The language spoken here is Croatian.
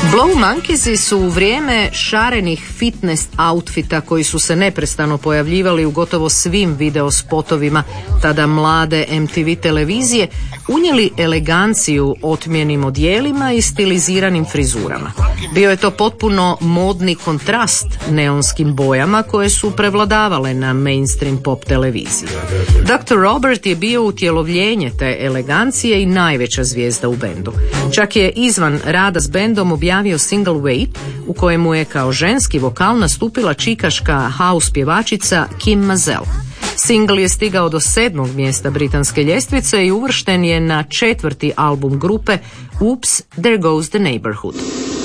Blow Monkeys su u vrijeme šarenih fitness outfita koji su se neprestano pojavljivali u gotovo svim video spotovima tada mlade MTV televizije unijeli eleganciju otmjenim odijelima i stiliziranim frizurama. Bio je to potpuno modni kontrast neonskim bojama koje su prevladavale na mainstream pop televiziji. Dr. Robert je bio utjelovljenje te elegancije i najveća zvijezda u bendu. Čak je izvan rada s bendom objavio single Wait u kojemu je kao ženski vokal nastupila čikaška house pjevačica Kim Mazel. Single je stigao do 7. mjesta britanske ljestvice i uvršten je na 4. album grupe Oops, There Goes the Neighborhood.